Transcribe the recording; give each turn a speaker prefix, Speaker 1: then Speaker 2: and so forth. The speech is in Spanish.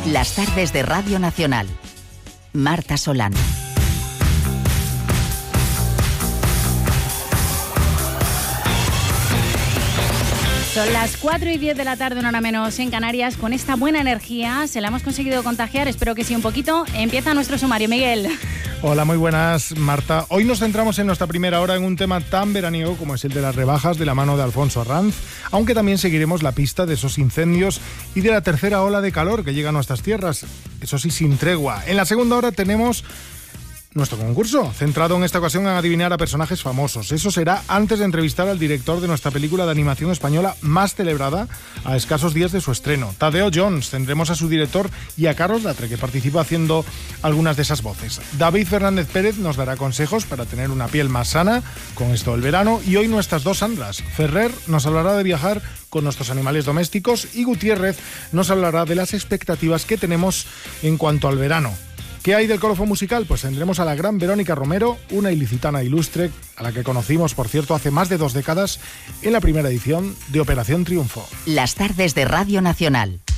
Speaker 1: Las tardes de Radio Nacional. Marta Solán.
Speaker 2: Son las 4:10 de la tarde, una hora menos en Canarias. Con esta buena energía se la hemos conseguido contagiar, espero que sí un poquito. Empieza nuestro sumario, Miguel.
Speaker 3: Hola, muy buenas, Marta. Hoy nos centramos en nuestra primera hora en un tema tan veraniego como es el de las rebajas de la mano de Alfonso Arranz, aunque también seguiremos la pista de esos incendios y de la tercera ola de calor que llega a nuestras tierras, eso sí, sin tregua. En la segunda hora tenemos nuestro concurso, centrado en esta ocasión en adivinar a personajes famosos. Eso será antes de entrevistar al director de nuestra película de animación española más celebrada a escasos días de su estreno, Tadeo Jones. Tendremos a su director y a Carlos Latre, que participa haciendo algunas de esas voces. David Fernández Pérez nos dará consejos para tener una piel más sana con esto del verano. Y hoy nuestras dos Sandras. Ferrer nos hablará de viajar con nuestros animales domésticos y Gutiérrez nos hablará de las expectativas que tenemos en cuanto al verano. ¿Qué hay del colofón musical? Pues tendremos a la gran Verónica Romero, una ilicitana ilustre, a la que conocimos, por cierto, hace más de 2 décadas en la primera edición de Operación Triunfo.
Speaker 1: Las tardes de Radio Nacional.